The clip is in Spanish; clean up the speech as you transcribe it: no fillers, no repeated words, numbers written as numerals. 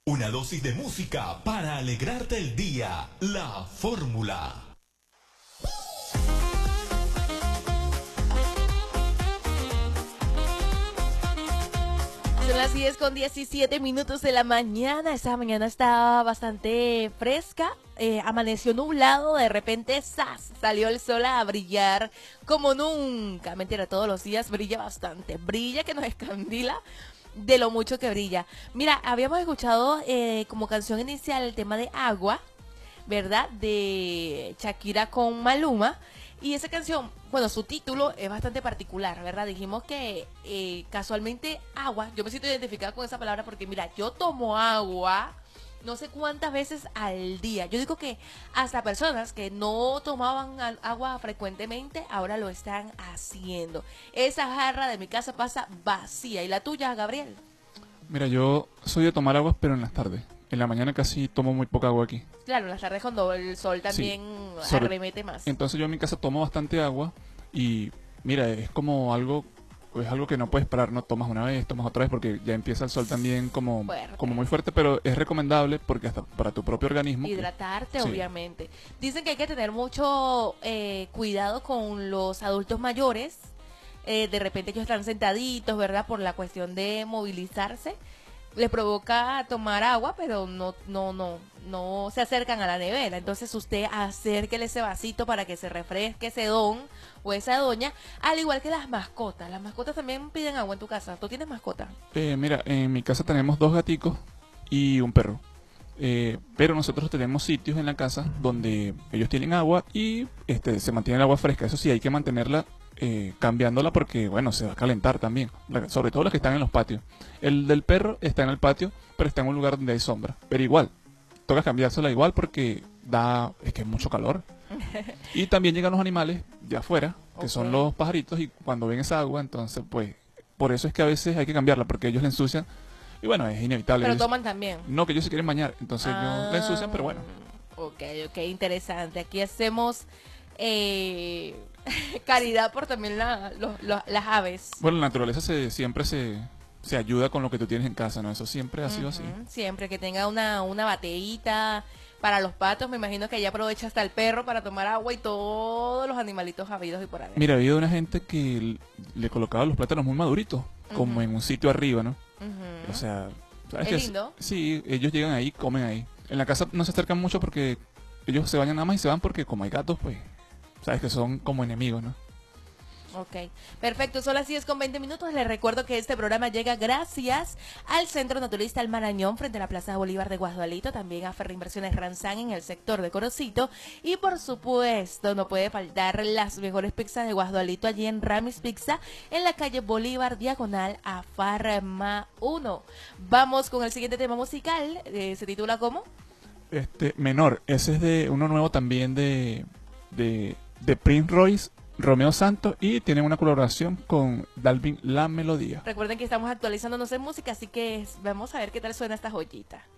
Una dosis de música para alegrarte el día. La fórmula. Son las 10:17 de la mañana. Esta mañana está bastante fresca. Amaneció nublado. De repente, ¡zas! Salió el sol a brillar como nunca. Mentira, todos los días brilla bastante. Brilla que nos escandila de lo mucho que brilla. Mira, habíamos escuchado como canción inicial el tema de Agua, ¿verdad? De Shakira con Maluma. Y esa canción, bueno, su título es bastante particular, ¿verdad? Dijimos que casualmente agua, yo me siento identificada con esa palabra porque mira, yo tomo agua no sé cuántas veces al día. Yo digo que hasta personas que no tomaban agua frecuentemente, ahora lo están haciendo. Esa jarra de mi casa pasa vacía. ¿Y la tuya, Gabriel? Mira, yo soy de tomar aguas, pero en las tardes. En la mañana casi tomo muy poca agua aquí. Claro, en las tardes cuando el sol también arremete más. Entonces yo en mi casa tomo bastante agua y mira, es como algo, es algo que no puedes parar, no tomas una vez, tomas otra vez porque ya empieza el sol también como muy fuerte, pero es recomendable porque hasta para tu propio organismo. Hidratarte, sí. Obviamente. Dicen que hay que tener mucho cuidado con los adultos mayores. De repente ellos están sentaditos, ¿verdad? Por la cuestión de movilizarse. Les provoca tomar agua, pero no se acercan a la nevera. Entonces usted acérquele ese vasito para que se refresque ese don o esa doña, al igual que las mascotas. Las mascotas también piden agua en tu casa. ¿Tú tienes mascota? Mira, en mi casa tenemos 2 gaticos y un perro. Pero nosotros tenemos sitios en la casa donde ellos tienen agua y se mantiene el agua fresca. Eso sí, hay que mantenerla cambiándola porque, bueno, se va a calentar también. Sobre todo los que están en los patios. El del perro está en el patio, pero está en un lugar donde hay sombra. Pero igual, toca cambiársela igual porque es que es mucho calor. Y también llegan los animales de afuera, que son los pajaritos, y cuando ven esa agua, entonces, pues, por eso es que a veces hay que cambiarla, porque ellos la ensucian. Y bueno, es inevitable. Pero ellos, toman también. No, que ellos se quieren bañar, entonces ellos la ensucian, pero bueno. Ok, interesante. Aquí hacemos caridad por también las aves. Bueno, la naturaleza siempre se ayuda con lo que tú tienes en casa, ¿no? Eso siempre ha sido así. Siempre que tenga una bateíta para los patos, me imagino que ella aprovecha hasta el perro para tomar agua y todos los animalitos habidos y por ahí. Mira, había una gente que le colocaba los plátanos muy maduritos, como en un sitio arriba, ¿no? O sea, ¿sabes qué? Es lindo. Sí, ellos llegan ahí, comen ahí. En la casa no se acercan mucho porque ellos se bañan nada más y se van porque como hay gatos, pues, sabes que son como enemigos, ¿no? Ok, perfecto, son las 10:20. Les recuerdo que este programa llega gracias al Centro Naturalista El Marañón frente a la Plaza Bolívar de Guasdualito, también a Ferreinversiones Ranzán en el sector de Corocito y por supuesto no puede faltar las mejores pizzas de Guasdualito allí en Ramis Pizza en la calle Bolívar diagonal a Farma 1. Vamos con el siguiente tema musical, se titula ¿cómo? Menor, ese es de uno nuevo también de Prince Royce, Romeo Santos, y tienen una colaboración con Dalvin La Melodía. Recuerden que estamos actualizándonos en música, así que vamos a ver qué tal suena esta joyita.